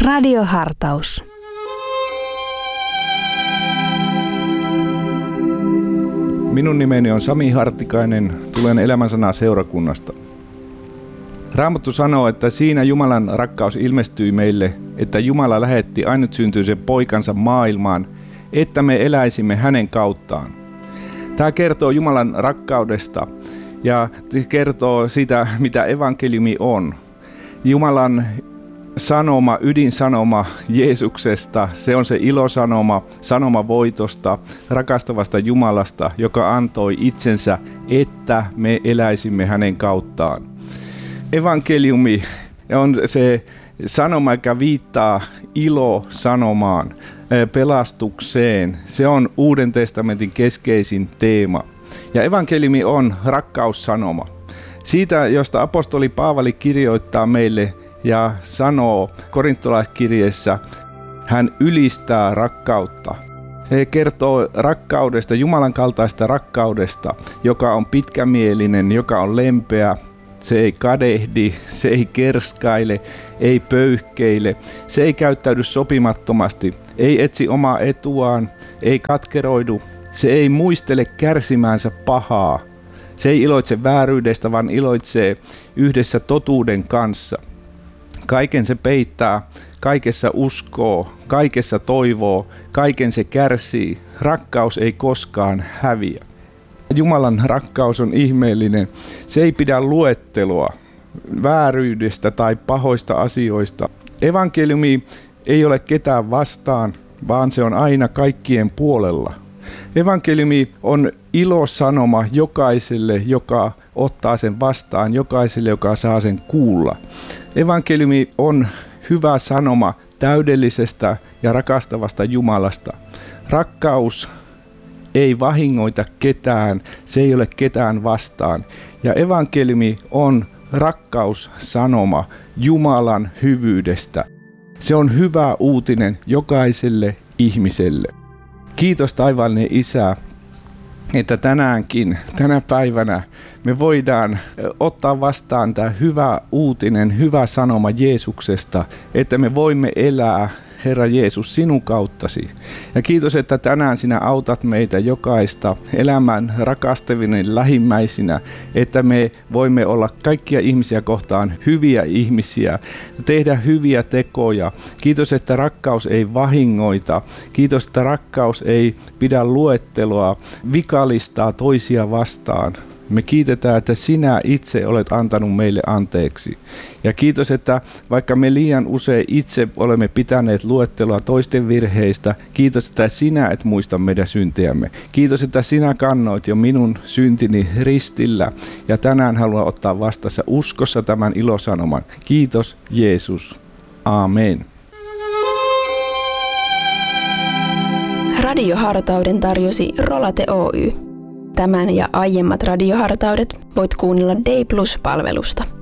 Radiohartaus. Minun nimeni on Sami Hartikainen, tulen Elämänsana seurakunnasta. Raamattu sanoo, että siinä Jumalan rakkaus ilmestyi meille, että Jumala lähetti ainut-syntyisen poikansa maailmaan, että me eläisimme hänen kauttaan. Tämä kertoo Jumalan rakkaudesta ja kertoo sitä, mitä evankeliumi on. Jumalan sanoma, ydinsanoma Jeesuksesta, se on se ilosanoma, sanoma voitosta, rakastavasta Jumalasta, joka antoi itsensä, että me eläisimme hänen kauttaan. Evankeliumi on se sanoma, joka viittaa ilosanomaan, pelastukseen. Se on Uuden testamentin keskeisin teema. Ja evankeliumi on rakkaussanoma. Siitä, josta apostoli Paavali kirjoittaa meille ja sanoo korintolaiskirjeessä, hän ylistää rakkautta. Se kertoo rakkaudesta, Jumalan kaltaista rakkaudesta, joka on pitkämielinen, joka on lempeä. Se ei kadehdi, se ei kerskaile, ei pöyhkeile, se ei käyttäydy sopimattomasti, ei etsi omaa etuaan, ei katkeroidu, se ei muistele kärsimäänsä pahaa. Se ei iloitse vääryydestä, vaan iloitsee yhdessä totuuden kanssa. Kaiken se peittää, kaikessa uskoo, kaikessa toivoo, kaiken se kärsii. Rakkaus ei koskaan häviä. Jumalan rakkaus on ihmeellinen. Se ei pidä luettelua vääryydestä tai pahoista asioista. Evankeliumi ei ole ketään vastaan, vaan se on aina kaikkien puolella. Evankeliumi on ilosanoma jokaiselle, joka ottaa sen vastaan, jokaiselle, joka saa sen kuulla. Evankeliumi on hyvä sanoma täydellisestä ja rakastavasta Jumalasta. Rakkaus ei vahingoita ketään, se ei ole ketään vastaan. Ja evankeliumi on rakkaussanoma Jumalan hyvyydestä. Se on hyvä uutinen jokaiselle ihmiselle. Kiitos taivaallinen Isä, että tänä päivänä me voidaan ottaa vastaan tämä hyvä uutinen, hyvä sanoma Jeesuksesta, että me voimme elää, Herra Jeesus, sinun kauttasi. Ja kiitos, että tänään sinä autat meitä jokaista elämän rakastavinen lähimmäisinä, että me voimme olla kaikkia ihmisiä kohtaan hyviä ihmisiä ja tehdä hyviä tekoja. Kiitos, että rakkaus ei vahingoita. Kiitos, että rakkaus ei pidä luettelua, vikalistaa toisia vastaan. Me kiitetään, että sinä itse olet antanut meille anteeksi. Ja kiitos, että vaikka me liian usein itse olemme pitäneet luettelua toisten virheistä, kiitos, että sinä et muista meidän syntejämme. Kiitos, että sinä kannoit jo minun syntini ristillä. Ja tänään haluan ottaa vastassa uskossa tämän ilosanoman. Kiitos Jeesus. Amen. Radiohartauden tarjosi Rolate Oy. Tämän ja aiemmat radiohartaudet voit kuunnella Day Plus-palvelusta.